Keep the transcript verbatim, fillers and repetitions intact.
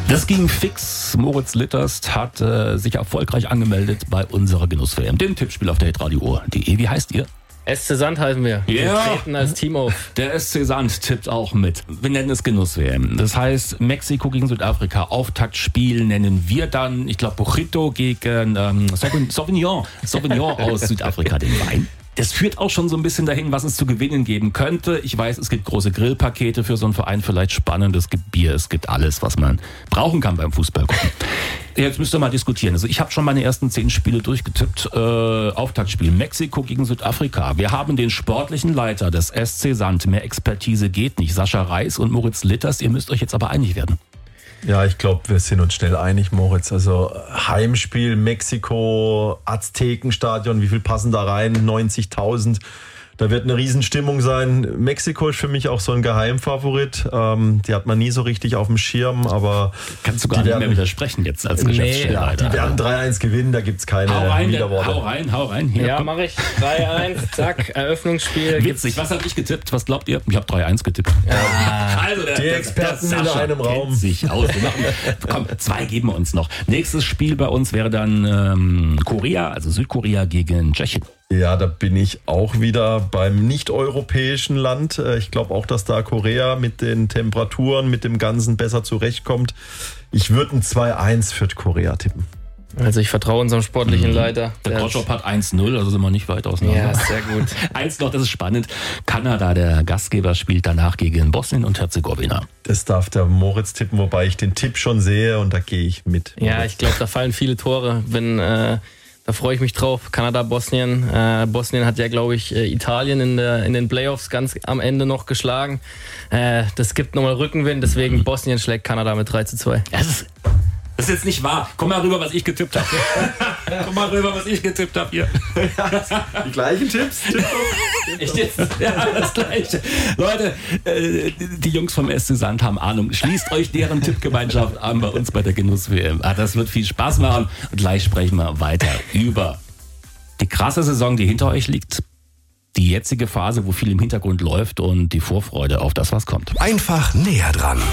Das ging fix. Moritz Litterst hat äh, sich erfolgreich angemeldet bei unserer Genuss-W M, dem Tippspiel auf der hitradio punkt de. Wie heißt ihr? S C Sand heißen wir. Wir Ja. treten als Team auf. Der S C Sand tippt auch mit. Wir nennen es Genuss-W M. Das heißt, Mexiko gegen Südafrika, Auftaktspiel nennen wir dann, ich glaube, Mojito gegen ähm, Sauvignon, Sauvignon aus Südafrika, den Wein. Das führt auch schon so ein bisschen dahin, was es zu gewinnen geben könnte. Ich weiß, es gibt große Grillpakete für so einen Verein, vielleicht spannend. Es gibt Bier, es gibt alles, was man brauchen kann beim Fußball gucken. Jetzt müsst ihr mal diskutieren. Also ich habe schon meine ersten zehn Spiele durchgetippt. Äh, Auftaktspiel Mexiko gegen Südafrika. Wir haben den sportlichen Leiter des S C Sand. Mehr Expertise geht nicht. Sascha Reis und Moritz Litterst. Ihr müsst euch jetzt aber einig werden. Ja, ich glaube, wir sind uns schnell einig, Moritz. Also Heimspiel, Mexiko, Aztekenstadion, wie viel passen da rein? neunzigtausend. Da wird eine Riesenstimmung sein. Mexiko ist für mich auch so ein Geheimfavorit. Ähm, die hat man nie so richtig auf dem Schirm, aber Kannst du gar nicht mehr widersprechen jetzt als Geschäftsstellenleiter. Die werden drei eins gewinnen, da gibt's keine Hau rein, Widerworte. hau rein, hau rein. Hier, Ja, komm. mache ich. drei eins, zack, Eröffnungsspiel. Witzig. Was habe ich getippt? Was glaubt ihr? Ich habe drei eins getippt. Also der, Die der- Experten der in Sascha einem Raum. kennt sich aus. Wir machen, komm, zwei geben wir uns noch. Nächstes Spiel bei uns wäre dann ähm, Korea, also Südkorea gegen Tschechien. Ja, da bin ich auch wieder beim nicht-europäischen Land. Äh, Ich glaube auch, dass da Korea mit den Temperaturen, mit dem Ganzen besser zurechtkommt. Ich würde ein zwei eins für Korea tippen. Also ich vertraue unserem sportlichen Leiter. Der Der- Grotschop hat eins null, also sind wir nicht weit auseinander. Ja, sehr gut. Eins noch, das ist spannend. Kanada, der Gastgeber, spielt danach gegen Bosnien und Herzegowina. Das darf der Moritz tippen, wobei ich den Tipp schon sehe und da gehe ich mit. Ja, ich glaube, da fallen viele Tore. Wenn, äh, da freue ich mich drauf. Kanada, Bosnien. Äh, Bosnien hat ja, glaube ich, äh, Italien in, der, in den Playoffs ganz am Ende noch geschlagen. Äh, das gibt nochmal Rückenwind, deswegen Bosnien schlägt Kanada mit drei zu zwei. Das ist, das ist jetzt nicht wahr. Komm mal rüber, was ich getippt habe. Komm mal rüber, was ich getippt habe hier. Die gleichen Tipps? Echt jetzt? Ja, das Gleiche. Leute, äh, die Jungs vom S C Sand haben Ahnung. Schließt euch deren Tippgemeinschaft an bei uns bei der Genuss-W M. Ah, das wird viel Spaß machen. Und gleich sprechen wir weiter über die krasse Saison, die hinter euch liegt. Die jetzige Phase, wo viel im Hintergrund läuft und die Vorfreude auf das, was kommt. Einfach näher dran.